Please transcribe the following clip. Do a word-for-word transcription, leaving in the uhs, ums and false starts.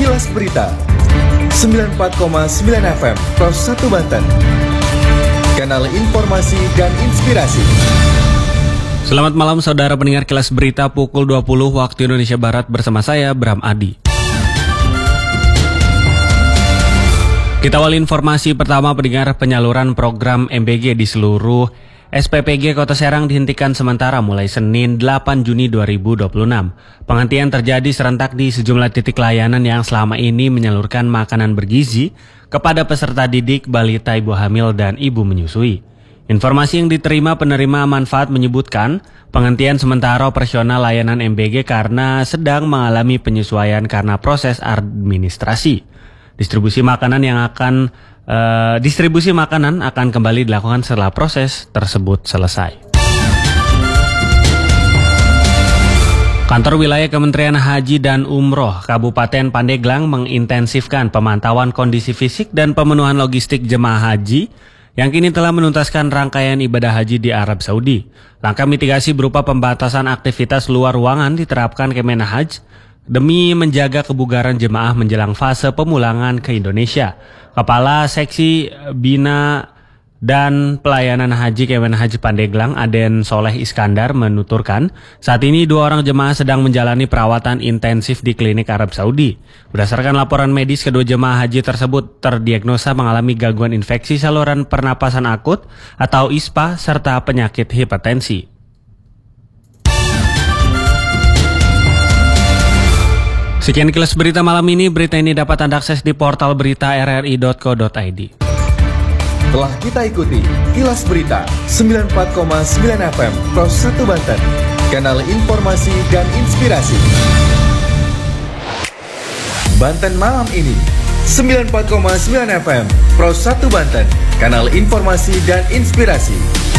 Kilas Berita sembilan puluh empat koma sembilan F M Pros satu Banten. Kanal informasi dan inspirasi. Selamat malam saudara pendengar Kilas Berita pukul dua puluh waktu Indonesia Barat bersama saya Bram Adi. Kita awali informasi pertama. Pendengar, penyaluran program M B G di seluruh S P P G Kota Serang dihentikan sementara mulai Senin delapan Juni dua ribu dua puluh enam. Penghentian terjadi serentak di sejumlah titik layanan yang selama ini menyalurkan makanan bergizi kepada peserta didik, balita, ibu hamil, dan ibu menyusui. Informasi yang diterima penerima manfaat menyebutkan penghentian sementara operasional layanan M B G karena sedang mengalami penyesuaian karena proses administrasi. Distribusi makanan yang akan uh, distribusi makanan akan kembali dilakukan setelah proses tersebut selesai. Kantor Wilayah Kementerian Haji dan Umroh Kabupaten Pandeglang mengintensifkan pemantauan kondisi fisik dan pemenuhan logistik jemaah haji yang kini telah menuntaskan rangkaian ibadah haji di Arab Saudi. Langkah mitigasi berupa pembatasan aktivitas luar ruangan diterapkan Kemenhaj demi menjaga kebugaran jemaah menjelang fase pemulangan ke Indonesia. Kepala Seksi Bina dan Pelayanan Haji Kemenhaj Pandeglang, Aden Soleh Iskandar, menuturkan saat ini dua orang jemaah sedang menjalani perawatan intensif di klinik Arab Saudi. Berdasarkan laporan medis, kedua jemaah haji tersebut terdiagnosa mengalami gangguan infeksi saluran pernapasan akut atau I S P A serta penyakit hipertensi. Sekian Kilas Berita malam ini. Berita ini dapat Anda akses di portal berita r r i dot co dot i d. Telah kita ikuti Kilas Berita sembilan puluh empat koma sembilan F M Pros satu Banten. Kanal informasi dan inspirasi. Banten malam ini sembilan puluh empat koma sembilan F M Pros satu Banten. Kanal informasi dan inspirasi.